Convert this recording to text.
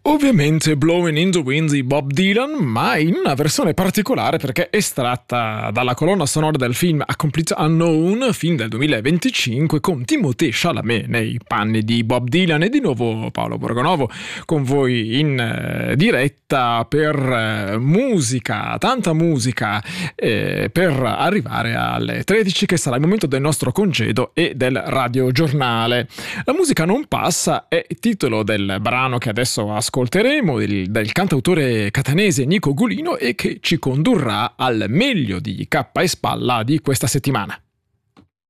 Ovviamente Blowing in the Wind di Bob Dylan, ma in una versione particolare perché estratta dalla colonna sonora del film A Complete Unknown, film del 2025, con Timothée Chalamet nei panni di Bob Dylan. E di nuovo Paolo Borgonovo con voi in diretta per musica, tanta musica, per arrivare alle 13, che sarà il momento del nostro congedo e del radiogiornale. La musica non passa è il titolo del brano che adesso ascolteremo, del cantautore catanese Nico Gulino, e che ci condurrà al meglio di K e Spalla di questa settimana.